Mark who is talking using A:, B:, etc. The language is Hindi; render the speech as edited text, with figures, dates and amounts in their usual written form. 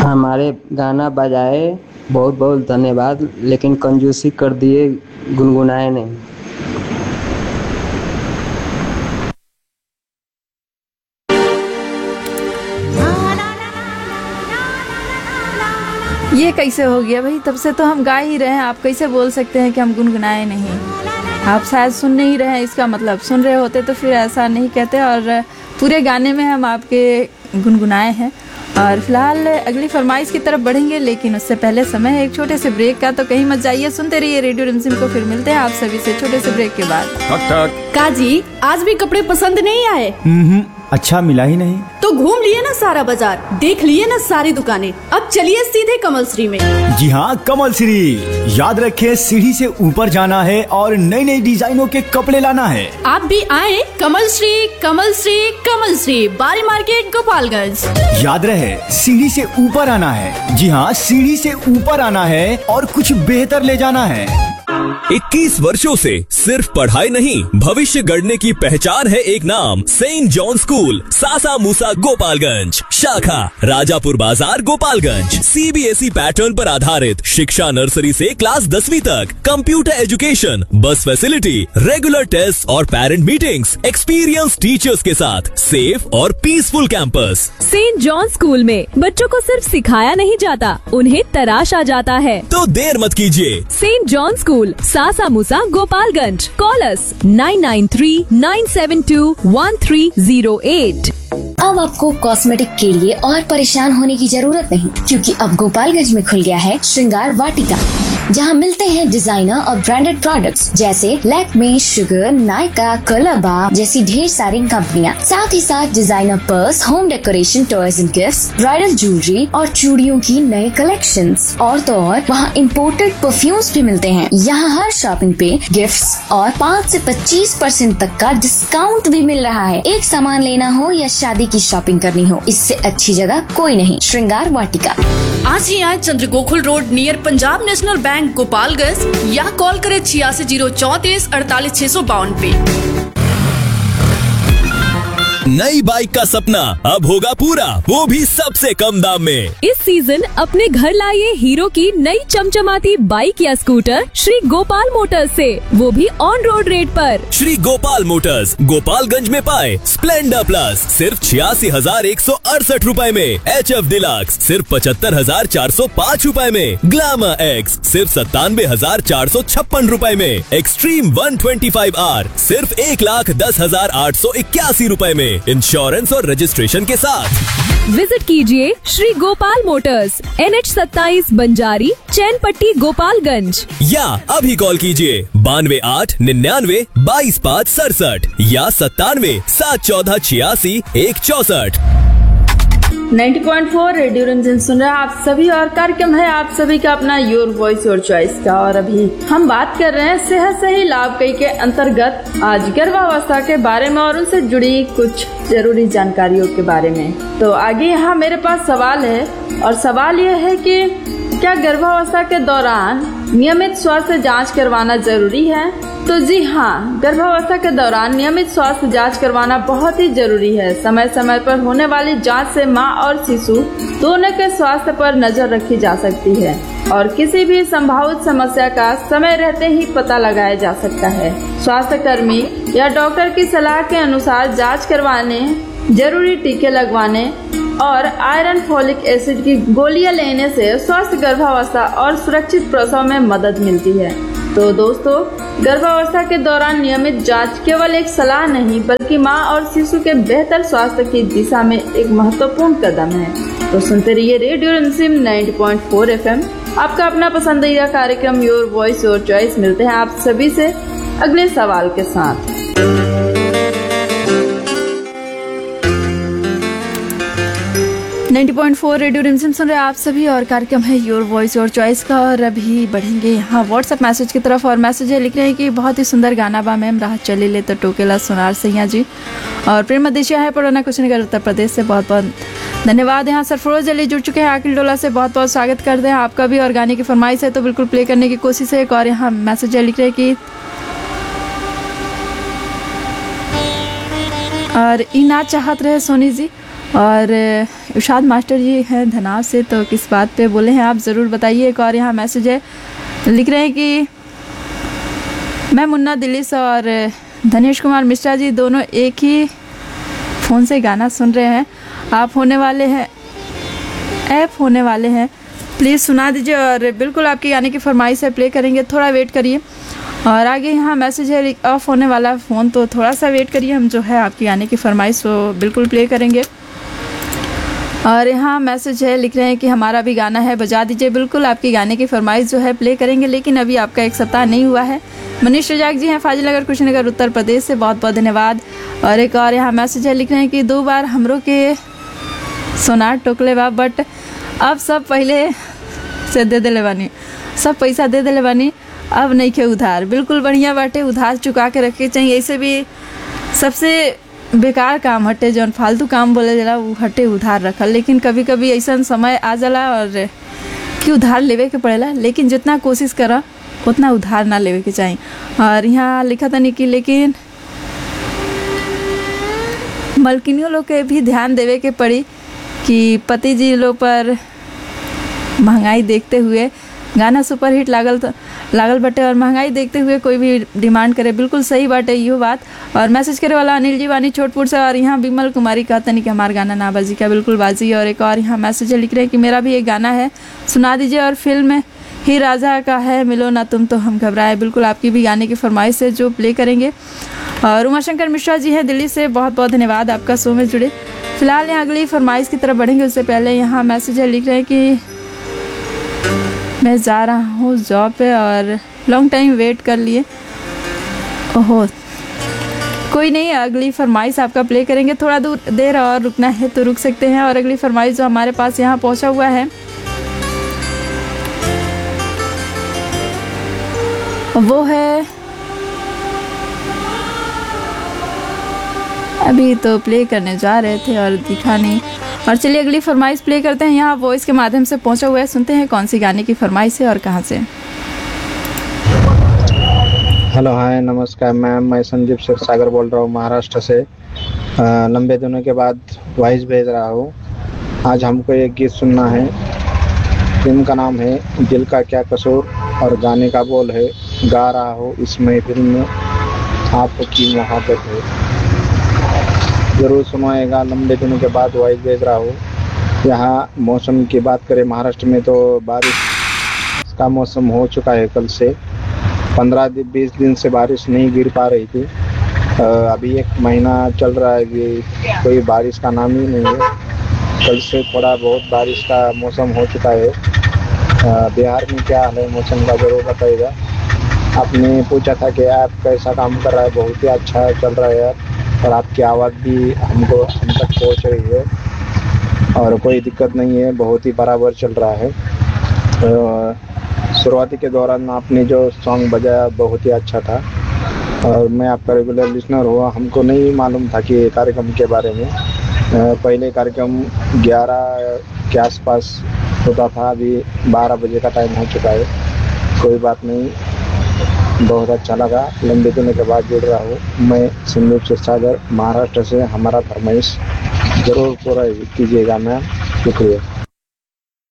A: हमारे गाना बजाए, बहुत बहुत धन्यवाद, लेकिन कंजूसी कर दिए, गुनगुनाए नहीं।
B: ये कैसे हो गया भाई? तब से तो हम गा ही रहे हैं, आप कैसे बोल सकते हैं कि हम गुनगुनाए नहीं? आप शायद सुन नहीं रहे हैं, इसका मतलब सुन रहे होते तो फिर ऐसा नहीं कहते। और पूरे गाने में हम आपके गुनगुनाए हैं। और फिलहाल अगली फरमाइश की तरफ बढ़ेंगे, लेकिन उससे पहले समय है एक छोटे से ब्रेक का, तो कहीं मत जाइए, सुनते रहिए रेडियो रिमझिम को। फिर मिलते हैं आप सभी से छोटे से ब्रेक के बाद।
C: ठक ठक।
D: काजी, आज भी कपड़े पसंद नहीं आए?
C: अच्छा मिला ही नहीं
D: तो घूम लिए ना सारा बाजार, देख लिए ना सारी दुकानें, अब चलिए सीधे कमल श्री में।
C: जी हाँ, कमल श्री। याद रखें, सीढ़ी से ऊपर जाना है और नई नई डिजाइनों के कपड़े लाना है।
D: आप भी आए कमल श्री, कमल श्री, कमल श्री, बारी मार्केट, गोपालगंज।
C: याद रहे, सीढ़ी से ऊपर आना है। जी हाँ, सीढ़ी से ऊपर आना है और कुछ बेहतर ले जाना है।
E: 21 वर्षों से सिर्फ पढ़ाई नहीं, भविष्य गढ़ने की पहचान है एक नाम, सेंट जॉन स्कूल, सासा मूसा, गोपालगंज। शाखा राजापुर बाजार, गोपालगंज। सीबीएसई पैटर्न पर आधारित शिक्षा, नर्सरी से क्लास 10वीं तक, कंप्यूटर एजुकेशन, बस फैसिलिटी, रेगुलर टेस्ट और पेरेंट मीटिंग्स, एक्सपीरियंस टीचर्स के साथ सेफ और peaceful campus.
F: Saint John school में बच्चों को सिर्फ सिखाया नहीं जाता, उन्हें तराशा जाता है।
E: तो देर मत कीजिए।
F: सेंट जॉन स्कूल, सासा मूसा, गोपालगंज। कॉल अस 9939721308।
G: अब आपको कॉस्मेटिक के लिए और परेशान होने की जरूरत नहीं, क्योंकि अब गोपालगंज में खुल गया है श्रृंगार वाटिका, जहां मिलते हैं डिजाइनर और ब्रांडेड प्रोडक्ट्स जैसे लैक्मे, शुगर, नायका, कलरबा जैसी ढेर सारी कंपनियां। साथ ही साथ designer purse, home decoration, toys and gifts, bridal jewellery और चूड़ियों की नए कलेक्शंस। और तो और वहाँ इम्पोर्टेड परफ्यूम्स भी मिलते हैं। यहाँ हर शॉपिंग पे गिफ्ट्स और 5 से 25% तक का डिस्काउंट भी मिल रहा है। एक सामान लेना हो या शादी की शॉपिंग करनी हो, इससे अच्छी जगह कोई नहीं। श्रृंगार वाटिका।
D: आज ही आए चंद्र Gokul road near Punjab national bank, Gopalganj, या कॉल करें 86 034 48 652 पे।
E: नई बाइक का सपना अब होगा पूरा, वो भी सबसे कम दाम में।
F: इस सीजन अपने घर लाइए हीरो की नई चमचमाती बाइक या स्कूटर श्री गोपाल मोटर्स से, वो भी ऑन रोड रेट पर।
E: श्री गोपाल मोटर्स गोपालगंज में पाए स्प्लेंडर प्लस सिर्फ 86,168 रूपए में, HF डिलक्स सिर्फ 75,405 रूपए में, ग्लैमर एक्स सिर्फ 97,456 रूपए में, एक्सट्रीम 125R सिर्फ 1,10,881 रूपए में, इंश्योरेंस और रजिस्ट्रेशन के साथ।
F: विजिट कीजिए श्री गोपाल मोटर्स, NH 27 बंजारी, चैनपट्टी, गोपालगंज।
E: या अभी कॉल कीजिए 92,899,22,567 या 97,714,86,164।
B: 90.4 रेडियो रिमझिम सुन रहे हैं आप सभी, और कार्यक्रम है आप सभी का अपना योर वॉइस योर चॉइस का। और अभी हम बात कर रहे हैं सेहत सही लाभ कई के अंतर्गत आज गर्भावस्था के बारे में और उनसे जुड़ी कुछ जरूरी जानकारियों के बारे में। तो आगे यहाँ मेरे पास सवाल है, और सवाल यह है कि क्या गर्भावस्था के दौरान नियमित स्वास्थ्य जांच करवाना जरूरी है? तो जी हाँ, गर्भावस्था के दौरान नियमित स्वास्थ्य जांच करवाना बहुत ही जरूरी है। समय समय पर होने वाली जांच से मां और शिशु दोनों के स्वास्थ्य पर नजर रखी जा सकती है और किसी भी संभावित समस्या का समय रहते ही पता लगाया जा सकता है। स्वास्थ्य कर्मी या डॉक्टर की सलाह के अनुसार जांच करवाने, जरूरी टीके लगवाने और आयरन, फोलिक एसिड की गोलियां लेने से स्वस्थ गर्भावस्था और सुरक्षित प्रसव में मदद मिलती है। तो दोस्तों, गर्भावस्था के दौरान नियमित जांच केवल एक सलाह नहीं, बल्कि मां और शिशु के बेहतर स्वास्थ्य की दिशा में एक महत्वपूर्ण कदम है। तो सुनते रहिए रेडियो रिमझिम 90.4 FM, आपका अपना पसंदीदा कार्यक्रम योर वॉइस योर चॉइस। मिलते हैं आप सभी से अगले सवाल के साथ। 90.4 रेडियो रिमझिम सुन रहे हैं आप सभी, और कार्यक्रम है योर वॉइस योर चॉइस का। और अभी बढ़ेंगे यहाँ व्हाट्सएप मैसेज की तरफ, और मैसेज है, लिख रहे हैं कि बहुत ही सुंदर गाना बा मैम, राह चली ले तो टोकेला सुनार सैया जी। और प्रेम मदेशिया है पुराना कुशीनगर उत्तर प्रदेश से, बहुत बहुत धन्यवाद। यहाँ सरफरोज अली जुड़ चुके हैं आकिल डोला से, बहुत बहुत स्वागत करते हैं आपका भी। और गाने की फरमाइश है तो बिल्कुल प्ले करने की कोशिश है। एक और यहाँ मैसेज है, लिख रहे हैं कि और इना चाहत रहे सोनी जी, और इरशाद मास्टर जी हैं धनाव से, तो किस बात पे बोले हैं आप ज़रूर बताइए। एक और यहाँ मैसेज है, लिख रहे हैं कि मैं मुन्ना दिल्ली से और धनेश कुमार मिश्रा जी दोनों एक ही फ़ोन से गाना सुन रहे हैं। ऐप होने वाले हैं, प्लीज़ सुना दीजिए। और बिल्कुल आपकी गाने की फरमाइश है, प्ले करेंगे, थोड़ा वेट करिए। और आगे यहाँ मैसेज है, ऑफ होने वाला फ़ोन, तो थोड़ा सा वेट करिए, हम जो है आपकी गाने की फरमाइश वो बिल्कुल प्ले करेंगे। और यहाँ मैसेज है, लिख रहे हैं कि हमारा भी गाना है, बजा दीजिए। बिल्कुल आपकी गाने की फरमाइश जो है प्ले करेंगे, लेकिन अभी आपका 1 सप्ताह नहीं हुआ है। मनीष रजाक जी हैं फाजिलनगर कुशीनगर उत्तर प्रदेश से, बहुत बहुत धन्यवाद। और एक और यहाँ मैसेज है, लिख रहे हैं कि 2 बार हमरों के सोनार टोकले बा, बट अब सब पहले से दे दिले बानी, सब पैसा दे दिले बानी, अब नहीं के उधार। बिल्कुल बढ़िया बाटे, उधार चुका के रखे चाहिए। ऐसे भी सबसे बेकार काम हटे, जौन फालतू काम बोले जाला वो हटे उधार रखल। लेकिन कभी कभी ऐसा समय आ जाला और कि उधार लेवे के पड़ेला, लेकिन जितना कोशिश करा उतना उधार ना लेवे के चाहिए। और यहाँ लिखा था नहीं कि लेकिन मलकिनियों लोग के भी ध्यान देवे के पड़ी कि पति जी लोग पर महंगाई देखते हुए गाना सुपरहिट लागल बटे, और महंगाई देखते हुए कोई भी डिमांड करे, बिल्कुल सही बाटे इहो बात। और मैसेज करे वाला अनिल जी वानी छोटपुर से, और यहाँ बिमल कुमारी कहते नहीं कि हमारा गाना ना बाजी का, बिल्कुल बाजी। और एक और यहाँ मैसेज लिख रहे हैं कि मेरा भी एक गाना है, सुना दीजिए। और फिल्म ही राजा का है, मिलो ना तुम तो हम घबराए। बिल्कुल आपकी भी गाने की फरमाइश है जो प्ले करेंगे। और उमाशंकर मिश्रा जी हैं दिल्ली से, बहुत बहुत धन्यवाद आपका शो में जुड़े। फिलहाल यहाँ अगली फरमाइश की तरफ बढ़ेंगे, उससे पहले यहाँ मैसेज लिख रहे हैं कि मैं जा रहा हूँ जॉब पे और लॉन्ग टाइम वेट कर लिए। ओहो, कोई नहीं, अगली फरमाइश आपका प्ले करेंगे। थोड़ा देर और रुकना है तो रुक सकते हैं। और अगली फरमाइश जो हमारे पास यहाँ पहुँचा हुआ है वो है, अभी तो प्ले करने जा रहे थे और दिखा नहीं। और चलिए अगली फरमाइश प्ले करते हैं, यहाँ वॉइस के माध्यम से पहुंचा हुआ है, सुनते हैं कौन सी गाने की फरमाइश है और कहां से।
H: हेलो, हाय, नमस्कार मैम, मैं संदीप सागर बोल रहा हूँ महाराष्ट्र से। लंबे दिनों के बाद वॉइस भेज रहा हूँ। आज हमको एक गीत सुनना है। फिल्म का नाम है दिल का क्या कसूर और गाने का बोल है, गा रहा हो इसमें फिल्म आपकी मोहब्बत है। ज़रूर सुनाएगा, लंबे दिनों के बाद वॉइस भेज रहा हूँ। यहाँ मौसम की बात करें महाराष्ट्र में तो बारिश का मौसम हो चुका है। कल से 15-20 दिन से बारिश नहीं गिर पा रही थी। अभी 1 महीना चल रहा है कि कोई बारिश का नाम ही नहीं है। कल से थोड़ा बहुत बारिश का मौसम हो चुका है। बिहार में क्या हाल है मौसम का ज़रूर बताइएगा। आपने पूछा था कि आप कैसा काम कर रहा है, बहुत ही अच्छा चल रहा है यार, और आपकी आवाज़ भी हम तक पहुंच रही है और कोई दिक्कत नहीं है, बहुत ही बराबर चल रहा है। शुरुआती के दौरान आपने जो सॉन्ग बजाया बहुत ही अच्छा था और मैं आपका रेगुलर लिसनर हुआ। हमको नहीं मालूम था कि कार्यक्रम के बारे में। पहले कार्यक्रम 11 के आसपास होता था, अभी 12 बजे का टाइम हो चुका है। कोई बात नहीं, बहुत अच्छा लगा। लंबे दिनों के बाद जुड़ रहा हूँ मैं संदीप सागर महाराष्ट्र से। हमारा फरमाइश ज़रूर पूरा कीजिएगा मैम, शुक्रिया।